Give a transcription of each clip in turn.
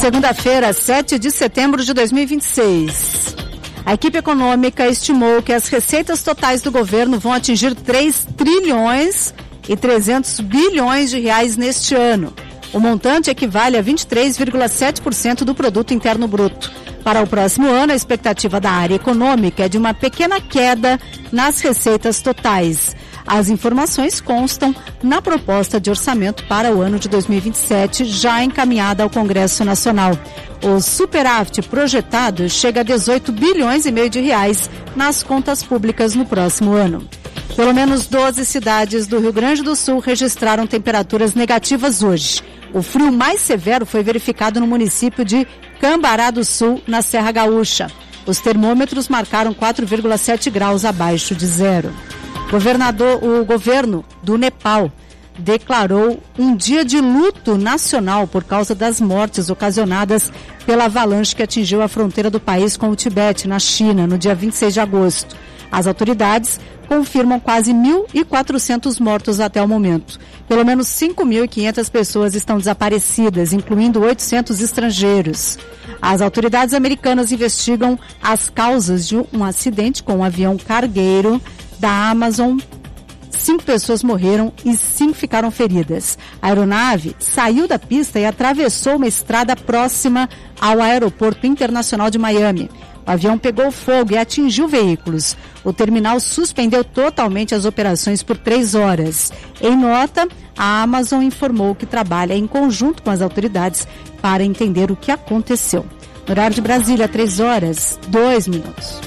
Segunda-feira, 7 de setembro de 2026. A equipe econômica estimou que as receitas totais do governo vão atingir 3 trilhões e 300 bilhões de reais neste ano. O montante equivale a 23,7% do produto interno bruto. Para o próximo ano, a expectativa da área econômica é de uma pequena queda nas receitas totais. As informações constam na proposta de orçamento para o ano de 2027, já encaminhada ao Congresso Nacional. O superávit projetado chega a 18 bilhões e meio de reais nas contas públicas no próximo ano. Pelo menos 12 cidades do Rio Grande do Sul registraram temperaturas negativas hoje. O frio mais severo foi verificado no município de Cambará do Sul, na Serra Gaúcha. Os termômetros marcaram 4,7 graus abaixo de zero. O governo do Nepal declarou um dia de luto nacional por causa das mortes ocasionadas pela avalanche que atingiu a fronteira do país com o Tibete, na China, no dia 26 de agosto. As autoridades confirmam quase 1.400 mortos até o momento. Pelo menos 5.500 pessoas estão desaparecidas, incluindo 800 estrangeiros. As autoridades americanas investigam as causas de um acidente com um avião cargueiro da Amazon. 5 pessoas morreram e 5 ficaram feridas. A aeronave saiu da pista e atravessou uma estrada próxima ao Aeroporto Internacional de Miami. O avião pegou fogo e atingiu veículos. O terminal suspendeu totalmente as operações por 3 horas. Em nota, a Amazon informou que trabalha em conjunto com as autoridades para entender o que aconteceu. No horário de Brasília, 3h02.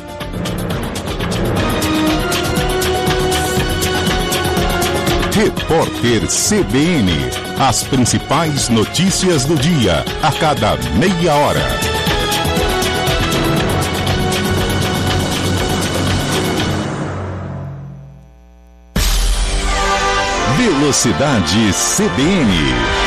Repórter CBN. As principais notícias do dia, a cada meia hora. Velocidade CBN.